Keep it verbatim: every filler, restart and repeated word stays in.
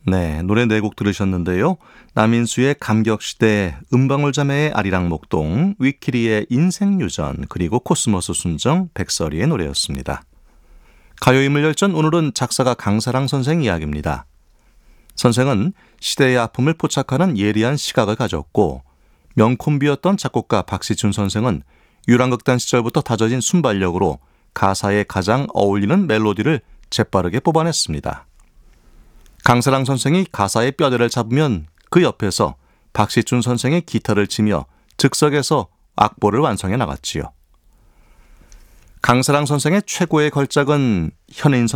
네, 노래 네 곡 들으셨는데요. 남인수의 감격시대, 은방울자매의 아리랑목동, 위키리의 인생유전, 그리고 코스모스 순정, 백설이의 노래였습니다. 가요인물열전, 오늘은 작사가 강사랑 선생 이야기입니다. 선생은 시대의 아픔을 포착하는 예리한 시각을 가졌고, 명콤비였던 작곡가 박시춘 선생은 유랑극단 시절부터 다져진 순발력으로 가사에 가장 어울리는 멜로디를 재빠르게 뽑아냈습니다. 강사랑 선생이 가사의 뼈대를 잡으면 그 옆에서 박시춘 선생의 기타를 치며 즉석에서 악보를 완성해 나갔지요. 강사랑 선생의 최고의 걸작은 현인